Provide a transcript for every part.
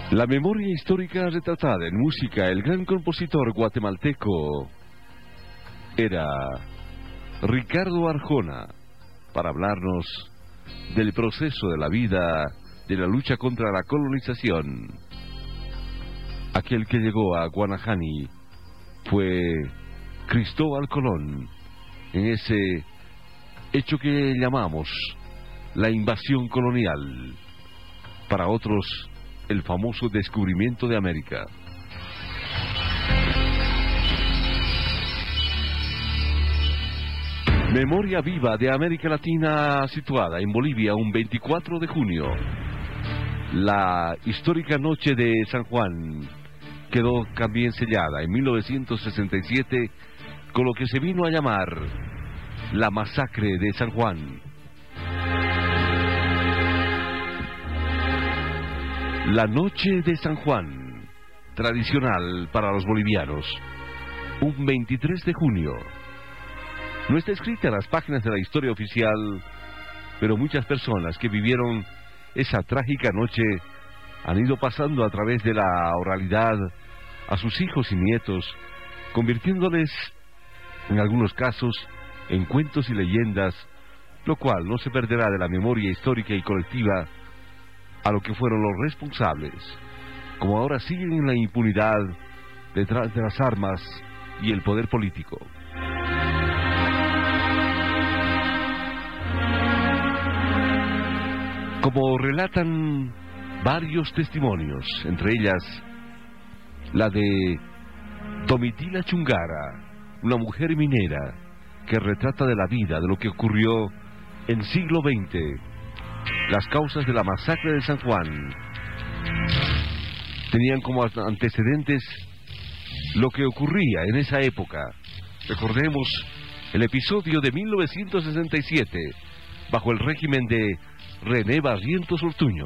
La memoria histórica retratada en música, el gran compositor guatemalteco era Ricardo Arjona, para hablarnos del proceso de la vida, de la lucha contra la colonización. Aquel que llegó a Guanahani fue Cristóbal Colón, en ese hecho que llamamos la invasión colonial, para otros el famoso descubrimiento de América. Memoria viva de América Latina situada en Bolivia un 24 de junio. La histórica noche de San Juan quedó también sellada en 1967 con lo que se vino a llamar la masacre de San Juan. La noche de San Juan, tradicional para los bolivianos, un 23 de junio. No está escrita en las páginas de la historia oficial, pero muchas personas que vivieron esa trágica noche han ido pasando a través de la oralidad a sus hijos y nietos, convirtiéndoles, en algunos casos, en cuentos y leyendas, lo cual no se perderá de la memoria histórica y colectiva a lo que fueron los responsables, como ahora siguen en la impunidad detrás de las armas y el poder político. Como relatan varios testimonios, entre ellas la de Domitila Chungara, una mujer minera que retrata de la vida, de lo que ocurrió en siglo XX, las causas de la masacre de San Juan. Tenían como antecedentes lo que ocurría en esa época. Recordemos el episodio de 1967, bajo el régimen de René Barrientos Ortuño.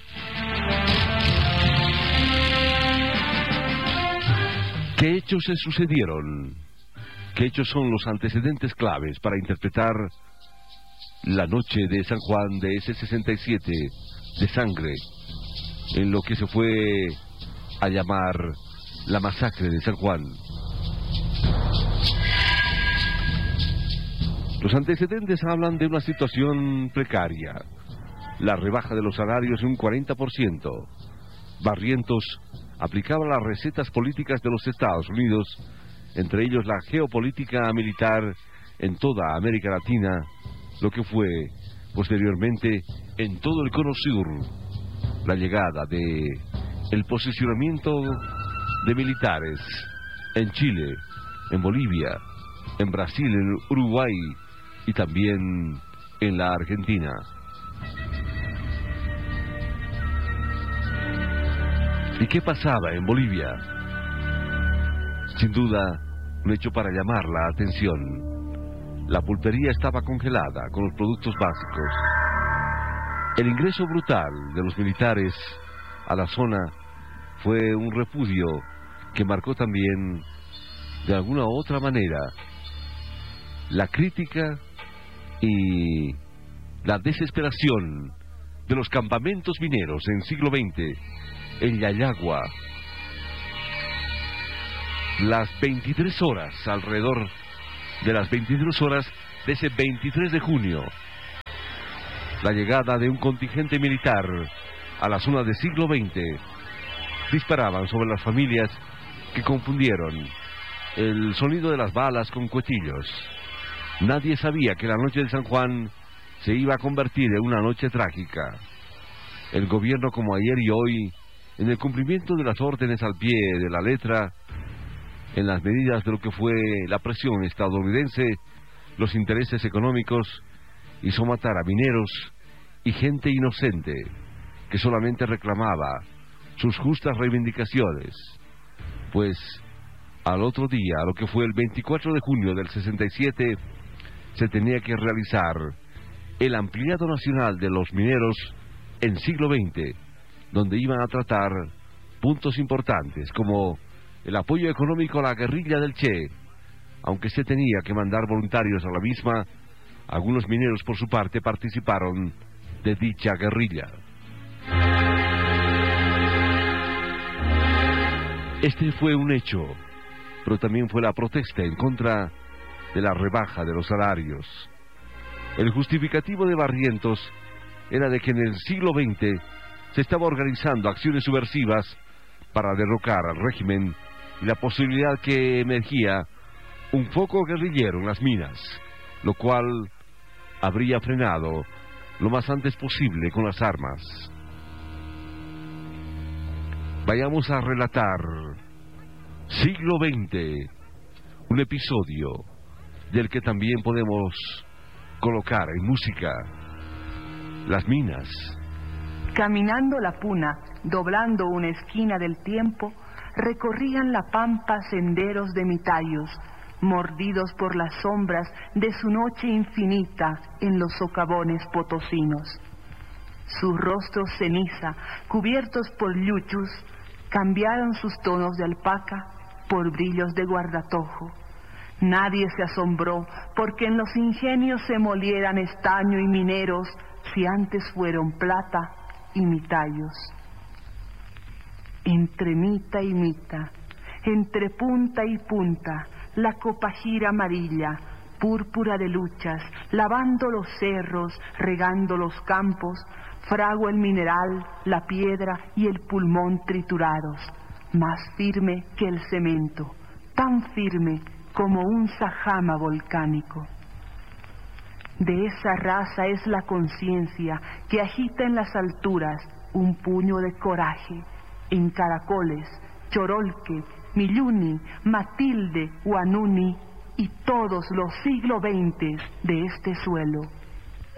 ¿Qué hechos se sucedieron? ¿Qué hechos son los antecedentes claves para interpretar la noche de San Juan de ese 67 de sangre, en lo que se fue a llamar la masacre de San Juan? Los antecedentes hablan de una situación precaria, la rebaja de los salarios en un 40%. Barrientos aplicaba las recetas políticas de los Estados Unidos, entre ellos la geopolítica militar en toda América Latina, lo que fue posteriormente en todo el Cono Sur la llegada de el posicionamiento de militares en Chile, en Bolivia, en Brasil, en Uruguay y también en la Argentina. ¿Y qué pasaba en Bolivia? Sin duda, un hecho para llamar la atención. La pulpería estaba congelada con los productos básicos. El ingreso brutal de los militares a la zona fue un repudio que marcó también, de alguna u otra manera, la crítica y la desesperación de los campamentos mineros en siglo XX, en Yayagua. Las 23 horas, alrededor de las 23 horas de ese 23 de junio, la llegada de un contingente militar a la zona de siglo XX, disparaban sobre las familias que confundieron el sonido de las balas con cuchillos. Nadie sabía que la noche de San Juan se iba a convertir en una noche trágica. El gobierno, como ayer y hoy, en el cumplimiento de las órdenes al pie de la letra, en las medidas de lo que fue la presión estadounidense, los intereses económicos, hizo matar a mineros y gente inocente que solamente reclamaba sus justas reivindicaciones. Pues al otro día, lo que fue el 24 de junio del 67, se tenía que realizar el ampliado nacional de los mineros en siglo XX, donde iban a tratar puntos importantes como el apoyo económico a la guerrilla del Che, aunque se tenía que mandar voluntarios a la misma. Algunos mineros por su parte participaron de dicha guerrilla. Este fue un hecho, pero también fue la protesta en contra de la rebaja de los salarios. El justificativo de Barrientos era de que en el siglo XX se estaba organizando acciones subversivas para derrocar al régimen y la posibilidad que emergía un foco guerrillero en las minas, lo cual habría frenado lo más antes posible con las armas. Vayamos a relatar siglo XX, un episodio del que también podemos colocar en música las minas. Caminando la puna, doblando una esquina del tiempo, recorrían la pampa senderos de mitallos, mordidos por las sombras de su noche infinita en los socavones potosinos. Sus rostros ceniza, cubiertos por yuchus, cambiaron sus tonos de alpaca por brillos de guardatojo. Nadie se asombró porque en los ingenios se molieran estaño y mineros si antes fueron plata y mitallos. Entre mita y mita, entre punta y punta, la copajira amarilla, púrpura de luchas, lavando los cerros, regando los campos, fragua el mineral, la piedra y el pulmón triturados, más firme que el cemento, tan firme como un sajama volcánico. De esa raza es la conciencia que agita en las alturas un puño de coraje, en Caracoles, Chorolque, Milluni, Matilde, Huanuni y todos los siglos XX de este suelo.